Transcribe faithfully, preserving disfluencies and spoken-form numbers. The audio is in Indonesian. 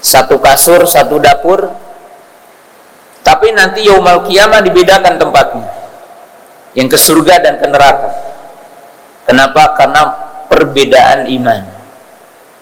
satu kasur, satu dapur, tapi nanti yaumul qiyamah dibedakan tempatnya, yang ke surga dan ke neraka. Kenapa? Karena perbedaan iman.